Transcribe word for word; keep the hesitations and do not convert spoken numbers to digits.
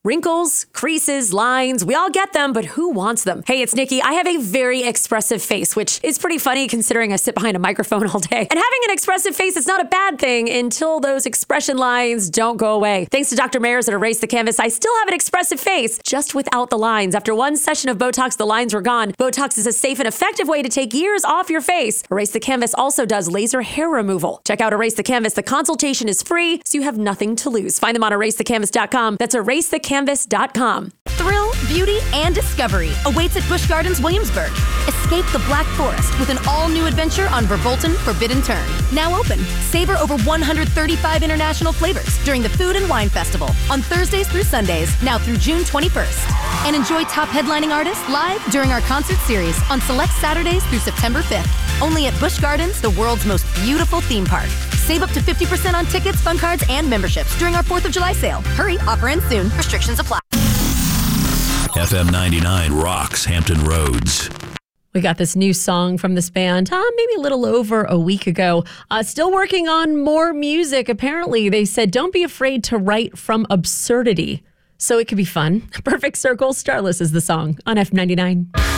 Wrinkles, creases, lines, we all get them, but who wants them? Hey, it's Nikki. I have a very expressive face, which is pretty funny considering I sit behind a microphone all day. And having an expressive face is not a bad thing until those expression lines don't go away. Thanks to Doctor Mayers at Erase the Canvas, I still have an expressive face, just without the lines. After one session of Botox, the lines were gone. Botox is a safe and effective way to take years off your face. Erase the Canvas also does laser hair removal. Check out Erase the Canvas. The consultation is free, so you have nothing to lose. Find them on erase the canvas dot com. That's erase the canvas dot com. Thrill, beauty, and discovery awaits at Busch Gardens Williamsburg. Escape the Black Forest with an all-new adventure on Verbolten Forbidden Turn. Now open. Savor over one hundred thirty-five international flavors during the Food and Wine Festival on Thursdays through Sundays, now through June twenty-first. And enjoy top headlining artists live during our concert series on select Saturdays through September fifth. Only at Busch Gardens, the world's most beautiful theme park. Save up to fifty percent on tickets, fun cards, and memberships during our fourth of July sale. Hurry, offer ends soon. Restrictions apply. F M ninety-nine rocks Hampton Roads. We got this new song from this band, uh, maybe a little over a week ago. Uh, still working on more music. Apparently, they said, don't be afraid to write from absurdity. So it could be fun. Perfect Circle, Starless is the song on F ninety-nine.